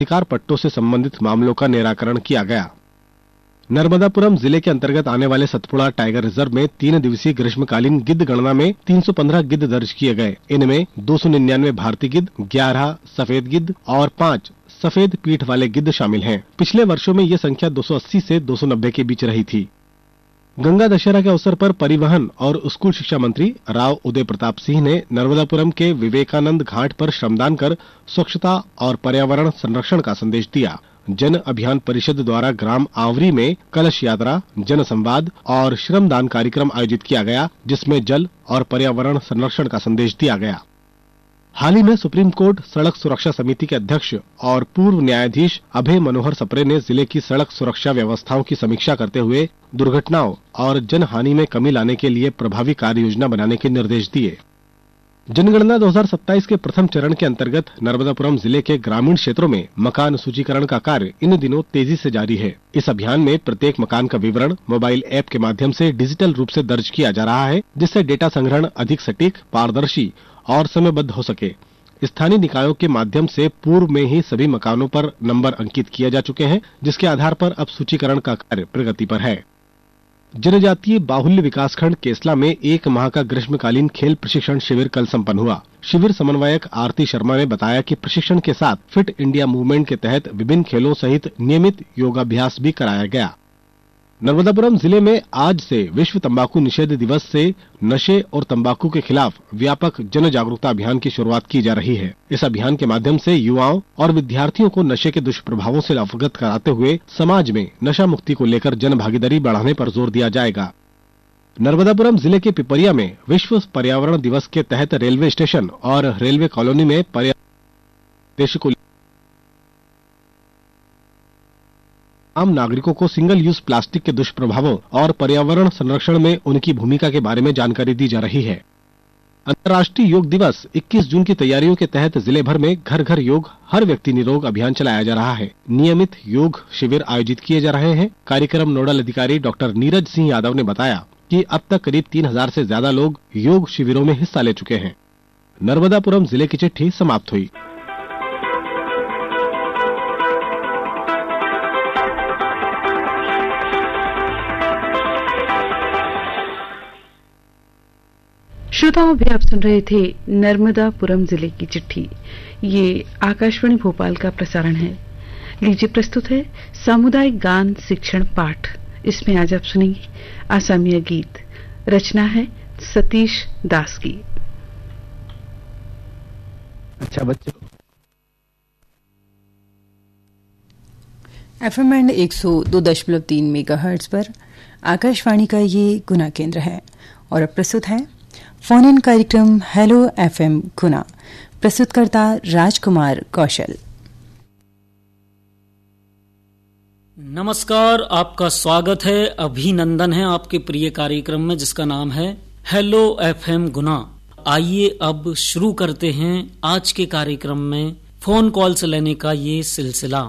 अधिकार पट्टों से संबंधित मामलों का निराकरण किया गया। नर्मदापुरम जिले के अंतर्गत आने वाले सतपुड़ा टाइगर रिजर्व में 3 दिवसीय ग्रीष्मकालीन गिद्ध गणना में 315 गिद्ध दर्ज किए गए। इनमें 299 भारतीय गिद्ध, 11 सफेद गिद्ध और 5 सफेद पीठ वाले गिद्ध शामिल हैं। पिछले वर्षों में ये संख्या 280 से 290 के बीच रही थी। गंगा दशहरा के अवसर पर परिवहन और स्कूल शिक्षा मंत्री राव उदय प्रताप सिंह ने नर्मदापुरम के विवेकानंद घाट पर श्रमदान कर स्वच्छता और पर्यावरण संरक्षण का संदेश दिया। जन अभियान परिषद द्वारा ग्राम आवरी में कलश यात्रा, जन संवाद और श्रमदान कार्यक्रम आयोजित किया गया, जिसमें जल और पर्यावरण संरक्षण का संदेश दिया गया। हाल ही में सुप्रीम कोर्ट सड़क सुरक्षा समिति के अध्यक्ष और पूर्व न्यायाधीश अभय मनोहर सप्रे ने जिले की सड़क सुरक्षा व्यवस्थाओं की समीक्षा करते हुए दुर्घटनाओं और जनहानि में कमी लाने के लिए प्रभावी कार्य योजना बनाने के निर्देश दिए। जनगणना 2027 के प्रथम चरण के अंतर्गत नर्मदापुरम जिले के ग्रामीण क्षेत्रों में मकान सूचीकरण का कार्य इन दिनों तेजी से जारी है। इस अभियान में प्रत्येक मकान का विवरण मोबाइल ऐप के माध्यम से डिजिटल रूप से दर्ज किया जा रहा है, जिससे डेटा संग्रहण अधिक सटीक, पारदर्शी और समयबद्ध हो सके। स्थानीय निकायों के माध्यम से पूर्व में ही सभी मकानों पर नंबर अंकित किए जा चुके हैं, जिसके आधार पर अब सूचीकरण का कार्य प्रगति पर है। जनजातीय बाहुल्य विकासखंड केसला में 1 माह का ग्रीष्मकालीन खेल प्रशिक्षण शिविर कल संपन्न हुआ। शिविर समन्वयक आरती शर्मा ने बताया कि प्रशिक्षण के साथ फिट इंडिया मूवमेंट के तहत विभिन्न खेलों सहित नियमित योगाभ्यास भी कराया गया। नर्मदापुरम जिले में आज से विश्व तंबाकू निषेध दिवस से नशे और तंबाकू के खिलाफ व्यापक जन जागरूकता अभियान की शुरुआत की जा रही है। इस अभियान के माध्यम से युवाओं और विद्यार्थियों को नशे के दुष्प्रभावों से अवगत कराते हुए समाज में नशा मुक्ति को लेकर जन भागीदारी बढ़ाने पर जोर दिया जाएगा। नर्मदापुरम जिले के पिपरिया में विश्व पर्यावरण दिवस के तहत रेलवे स्टेशन और रेलवे कॉलोनी में पर्यावरण को आम नागरिकों को सिंगल यूज प्लास्टिक के दुष्प्रभावों और पर्यावरण संरक्षण में उनकी भूमिका के बारे में जानकारी दी जा रही है। अंतर्राष्ट्रीय योग दिवस 21 जून की तैयारियों के तहत जिले भर में घर घर योग, हर व्यक्ति निरोग अभियान चलाया जा रहा है। नियमित योग शिविर आयोजित किए जा रहे हैं। कार्यक्रम नोडल अधिकारी डॉक्टर नीरज सिंह यादव ने बताया कि अब तक करीब 3000 से ज्यादा लोग योग शिविरों में हिस्सा ले चुके हैं। नर्मदापुरम जिले की चिट्ठी समाप्त हुई। श्रोताओं, अभी आप सुन रहे थे नर्मदापुरम जिले की चिट्ठी। ये आकाशवाणी भोपाल का प्रसारण है। लीजिए प्रस्तुत है सामुदायिक गान शिक्षण पाठ। इसमें आज आप सुनेंगे आसामिया गीत। रचना है सतीश दास की। अच्छा बच्चों, FM बैंड 102.3 मेगाहर्ट्ज पर आकाशवाणी का ये गुना केंद्र है और अब प्रस्तुत है फोन इन कार्यक्रम हेलो FM गुना। प्रस्तुतकर्ता राजकुमार कौशल। नमस्कार, आपका स्वागत है, अभिनंदन है आपके प्रिय कार्यक्रम में जिसका नाम है हेलो FM गुना। आइए अब शुरू करते हैं आज के कार्यक्रम में फोन कॉल से लेने का ये सिलसिला।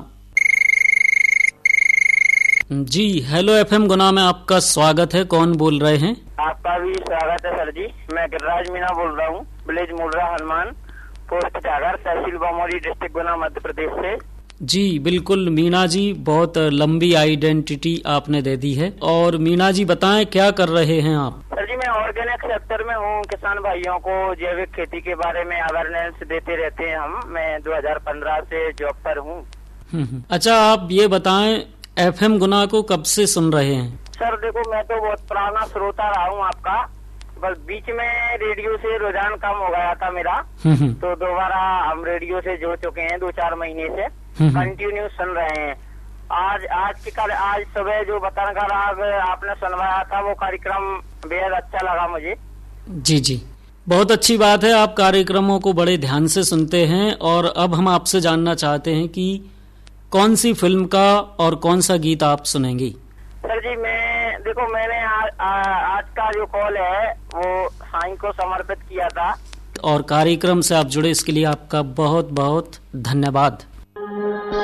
जी, हेलो FM गुना में आपका स्वागत है। कौन बोल रहे हैं? आपका भी स्वागत है सर जी। मैं गिरिराज मीणा बोल रहा हूँ, विलेज मुर्रा हनुमान, पोस्ट जागर, तहसील बमौली, डिस्ट्रिक्ट गुना, मध्य प्रदेश से। जी बिल्कुल मीणा जी, बहुत लंबी आइडेंटिटी आपने दे दी है। और मीणा जी बताएं क्या कर रहे हैं आप? सर जी मैं ऑर्गेनिक सेक्टर में हूँ। किसान भाइयों को जैविक खेती के बारे में अवेयरनेस देते रहते हैं हम। मैं 2015 से जॉब पर हूँ। अच्छा, आप ये बताएं FM गुना को कब से सुन रहे हैं? सर देखो, मैं तो बहुत पुराना श्रोता रहा हूँ आपका, बस बीच में रेडियो से रुझान कम हो गया था मेरा, तो दोबारा हम रेडियो से जुड़ चुके हैं 2-4 महीने से, कंटिन्यू सुन रहे हैं। आज सुबह जो वतन का राग आपने सुनवाया था वो कार्यक्रम बेहद अच्छा लगा मुझे। जी जी, बहुत अच्छी बात है, आप कार्यक्रमों को बड़े ध्यान से सुनते हैं। और अब हम आपसे जानना चाहते हैं कि कौन सी फिल्म का और कौन सा गीत आप सुनेंगी? सर जी मैंने आज का जो कॉल है वो साईं को समर्पित किया था। और कार्यक्रम से आप जुड़े इसके लिए आपका बहुत बहुत धन्यवाद।